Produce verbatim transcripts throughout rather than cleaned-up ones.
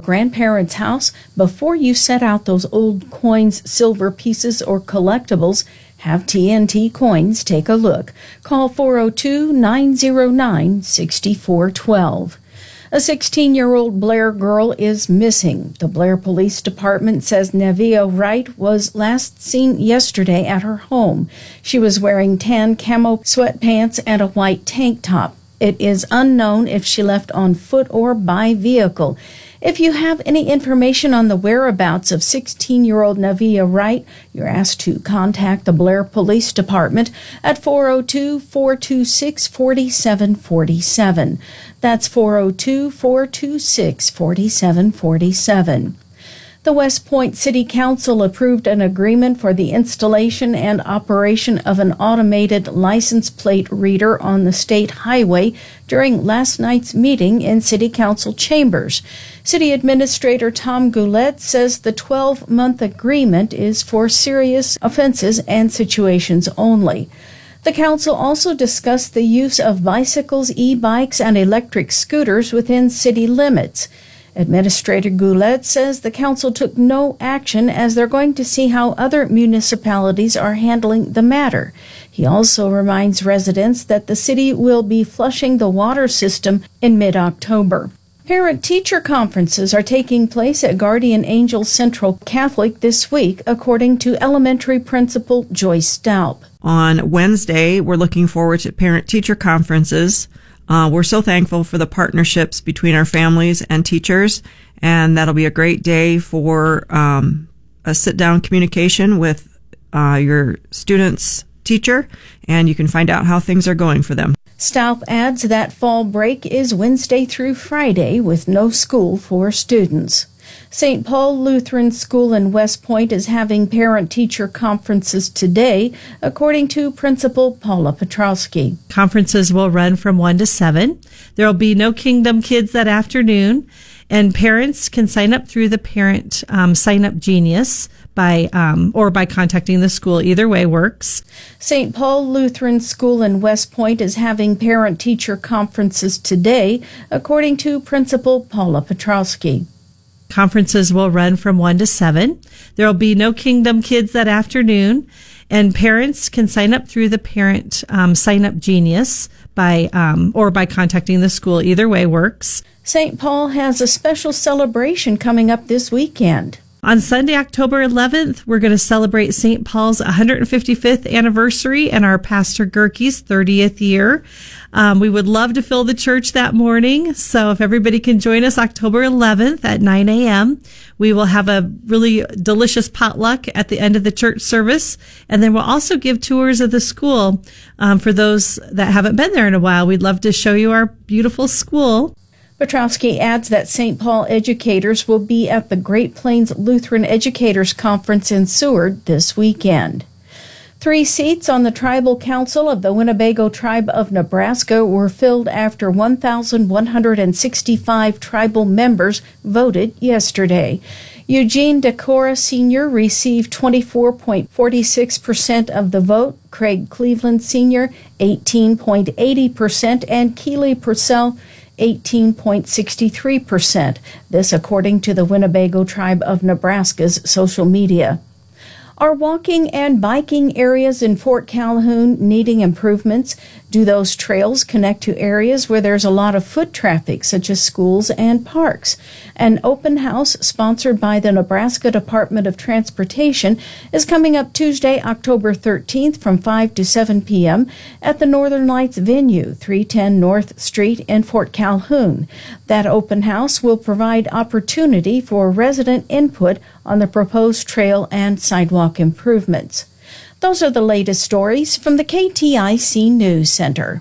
grandparents' house, before you set out those old coins, silver pieces, or collectibles, have T N T Coins take a look. Call four oh two, nine oh nine, six four one two. A sixteen-year-old Blair girl is missing. The Blair Police Department says Nevia Wright was last seen yesterday at her home. She was wearing tan camo sweatpants and a white tank top. It is unknown if she left on foot or by vehicle. If you have any information on the whereabouts of sixteen-year-old Nevia Wright, you're asked to contact the Blair Police Department at four oh two, four two six, four seven four seven. That's four oh two, four two six, four seven four seven. The West Point City Council approved an agreement for the installation and operation of an automated license plate reader on the state highway during last night's meeting in City Council chambers. City Administrator Tom Goulet says the twelve-month agreement is for serious offenses and situations only. The council also discussed the use of bicycles, e-bikes, and electric scooters within city limits. Administrator Goulet says the council took no action as they're going to see how other municipalities are handling the matter. He also reminds residents that the city will be flushing the water system in mid-October. Parent-teacher conferences are taking place at Guardian Angel Central Catholic this week, according to elementary principal Joyce Staup. On Wednesday, we're looking forward to parent-teacher conferences. Uh, we're so thankful for the partnerships between our families and teachers, and that'll be a great day for um, a sit-down communication with uh, your student's teacher, and you can find out how things are going for them. Staup adds that fall break is Wednesday through Friday with no school for students. Saint Paul Lutheran School in West Point is having parent-teacher conferences today, according to Principal Paula Petrowski. Conferences will run from one to seven. There will be no Kingdom Kids that afternoon, and parents can sign up through the Parent um, Sign Up Genius by um, or by contacting the school. Either way works. Saint Paul Lutheran School in West Point is having parent-teacher conferences today, according to Principal Paula Petrowski. Conferences will run from one to seven. There will be no Kingdom Kids that afternoon, and parents can sign up through the Parent um, Sign Up Genius by um, or by contacting the school. Either way works. Saint Paul has a special celebration coming up this weekend. On Sunday, October eleventh, we're going to celebrate Saint Paul's one hundred fifty-fifth anniversary and our Pastor Gerke's thirtieth year. Um, we would love to fill the church that morning, so if everybody can join us October eleventh at nine a.m., we will have a really delicious potluck at the end of the church service, and then we'll also give tours of the school um, for those that haven't been there in a while. We'd love to show you our beautiful school. Petrowski adds that Saint Paul educators will be at the Great Plains Lutheran Educators Conference in Seward this weekend. Three seats on the Tribal Council of the Winnebago Tribe of Nebraska were filled after one thousand one hundred sixty-five tribal members voted yesterday. Eugene Decora Senior received twenty-four point four six percent of the vote, Craig Cleveland Senior eighteen point eight zero percent, and Keely Purcell eighteen point six three percent. This according to the Winnebago Tribe of Nebraska's social media. Are walking and biking areas in Fort Calhoun needing improvements? Do those trails connect to areas where there's a lot of foot traffic, such as schools and parks? An open house sponsored by the Nebraska Department of Transportation is coming up Tuesday, October thirteenth from five to seven p.m. at the Northern Lights venue, three ten North Street in Fort Calhoun. That open house will provide opportunity for resident input on the proposed trail and sidewalk improvements. Those are the latest stories from the K T I C News Center.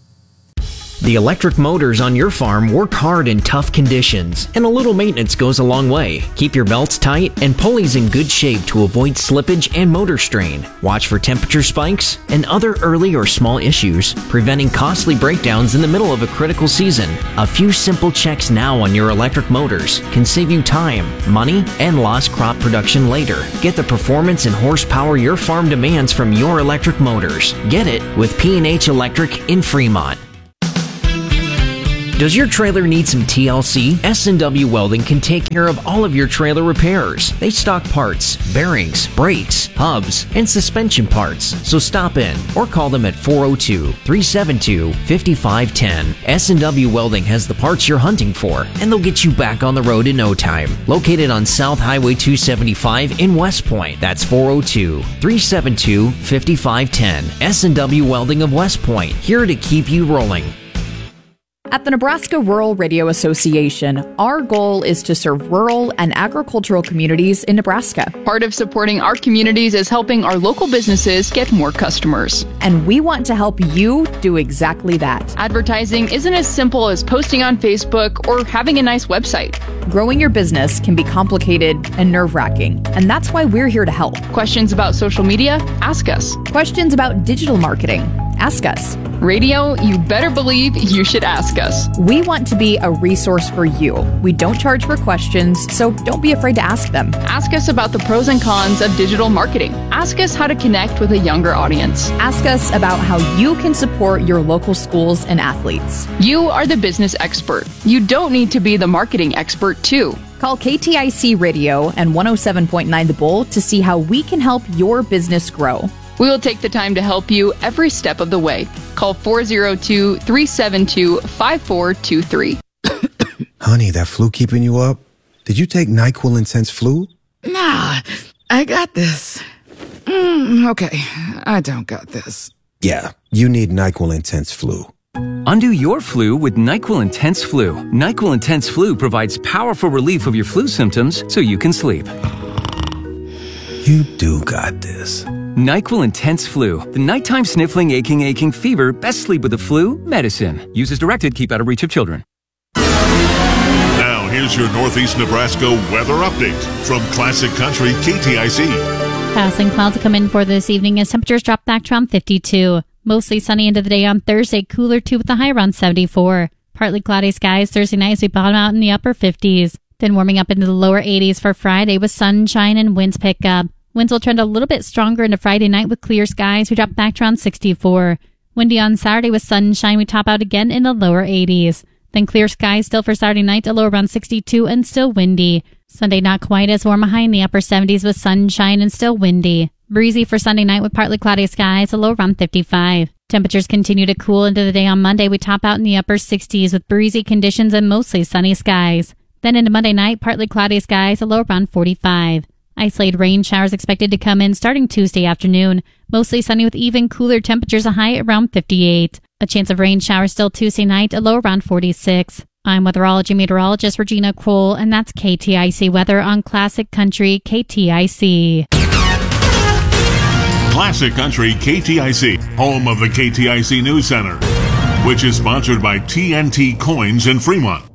The electric motors on your farm work hard in tough conditions, and a little maintenance goes a long way. Keep your belts tight and pulleys in good shape to avoid slippage and motor strain. Watch for temperature spikes and other early or small issues, preventing costly breakdowns in the middle of a critical season. A few simple checks now on your electric motors can save you time, money, and lost crop production later. Get the performance and horsepower your farm demands from your electric motors. Get it with P and H Electric in Fremont. Does your trailer need some T L C? S and W Welding can take care of all of your trailer repairs. They stock parts, bearings, brakes, hubs, and suspension parts. So stop in or call them at four oh two, three seven two, five five one zero. S and W Welding has the parts you're hunting for, and they'll get you back on the road in no time. Located on South Highway two seventy-five in West Point. That's four oh two, three seven two, five five one zero. S and W Welding of West Point, here to keep you rolling. At the Nebraska Rural Radio Association, our goal is to serve rural and agricultural communities in Nebraska. Part of supporting our communities is helping our local businesses get more customers. And we want to help you do exactly that. Advertising isn't as simple as posting on Facebook or having a nice website. Growing your business can be complicated and nerve-wracking, and that's why we're here to help. Questions about social media? Ask us. Questions about digital marketing? Ask us. Radio, you better believe you should ask us. We want to be a resource for you. We don't charge for questions, so don't be afraid to ask them. Ask us about the pros and cons of digital marketing. Ask us how to connect with a younger audience. Ask us about how you can support your local schools and athletes. You are the business expert. You don't need to be the marketing expert, too. Call K T I C Radio and one oh seven point nine The Bull to see how we can help your business grow. We will take the time to help you every step of the way. Call four oh two, three seven two, five four two three. Honey, that flu keeping you up? Did you take NyQuil Intense Flu? Nah, I got this. Mm, okay, I don't got this. Yeah, you need NyQuil Intense Flu. Undo your flu with NyQuil Intense Flu. NyQuil Intense Flu provides powerful relief of your flu symptoms so you can sleep. You do got this. NyQuil Intense Flu. The nighttime sniffling, aching, aching fever. Best sleep with the flu medicine. Use as directed. Keep out of reach of children. Now, here's your Northeast Nebraska weather update from Classic Country K T I C. Passing clouds come in for this evening as temperatures drop back to around fifty-two. Mostly sunny into the day on Thursday, cooler too with a high around seventy-four. Partly cloudy skies Thursday night as we bottom out in the upper fifties. Then warming up into the lower eighties for Friday with sunshine and winds pick up. Winds will trend a little bit stronger into Friday night with clear skies. We drop back to around sixty-four. Windy on Saturday with sunshine. We top out again in the lower eighties. Then clear skies still for Saturday night, a low around sixty-two and still windy. Sunday not quite as warm, a high in the upper seventies with sunshine and still windy. Breezy for Sunday night with partly cloudy skies, a low around fifty-five. Temperatures continue to cool into the day on Monday. We top out in the upper sixties with breezy conditions and mostly sunny skies. Then into Monday night, partly cloudy skies, a low around forty-five. Isolated rain showers expected to come in starting Tuesday afternoon. Mostly sunny with even cooler temperatures, a high around fifty-eight. A chance of rain showers still Tuesday night, a low around forty-six. I'm weatherology meteorologist Regina Cole, and that's K T I C weather on Classic Country K T I C. Classic Country K T I C, home of the K T I C News Center, which is sponsored by T N T Coins in Fremont.